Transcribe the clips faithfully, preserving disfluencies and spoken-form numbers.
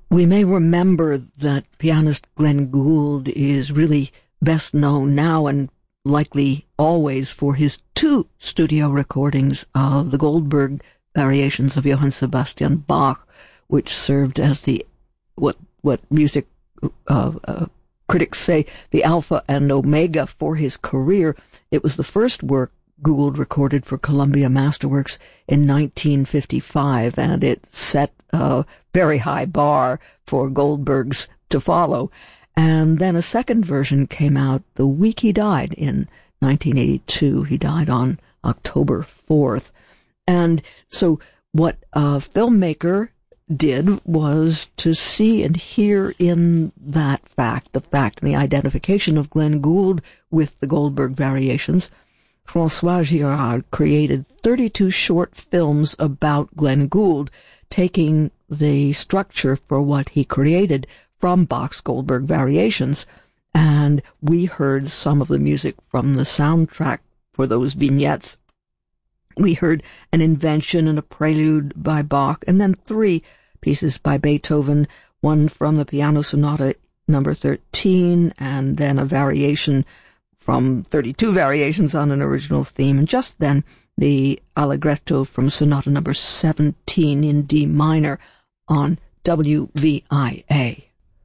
We may remember that pianist Glenn Gould is really best known now and likely always for his two studio recordings of the Goldberg variations of Johann Sebastian Bach, which served as the what what music uh, uh, critics say the alpha and omega for his career. It was the first work Gould recorded for Columbia Masterworks in nineteen fifty-five, and it set a very high bar for Goldberg's to follow. And then a second version came out the week he died in nineteen eighty-two. He died on October fourth. And so what a filmmaker did was to see and hear in that fact, the fact and the identification of Glenn Gould with the Goldberg variations, François Girard created thirty-two short films about Glenn Gould, taking the structure for what he created from Bach's Goldberg variations. And we heard some of the music from the soundtrack for those vignettes. We heard an invention and a prelude by Bach, and then three pieces by Beethoven, one from the Piano Sonata number thirteen, and then a variation from thirty-two variations on an original theme, and just then the Allegretto from Sonata number seventeen in D minor on W V I A.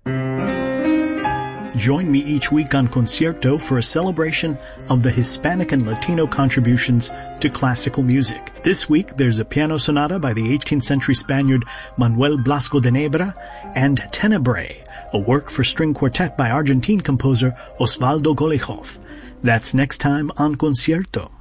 Join me each week on Concierto for a celebration of the Hispanic and Latino contributions to classical music. This week, there's a piano sonata by the eighteenth century Spaniard Manuel Blasco de Nebra and Tenebrae, a work for string quartet by Argentine composer Osvaldo Golijov. That's next time on Concierto.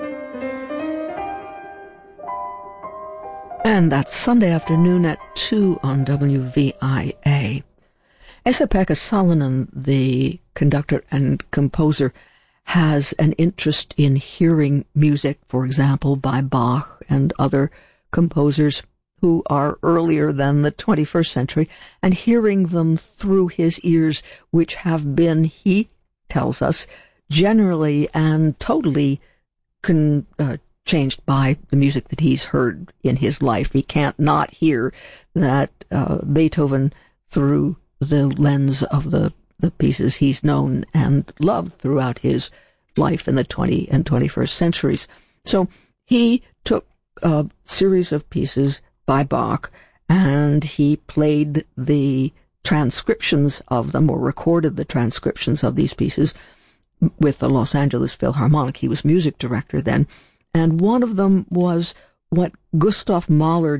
And that's Sunday afternoon at two on W V I A. Esa-Pekka Salonen, the conductor and composer, has an interest in hearing music, for example, by Bach and other composers who are earlier than the twenty-first century, and hearing them through his ears, which have been, he tells us, generally and totally con, uh, changed by the music that he's heard in his life. He can't not hear that uh, Beethoven through the lens of the, the pieces he's known and loved throughout his life in the twentieth and twenty-first centuries. So he took a series of pieces by Bach, and he played the transcriptions of them, or recorded the transcriptions of these pieces with the Los Angeles Philharmonic. He was music director then, and one of them was what Gustav Mahler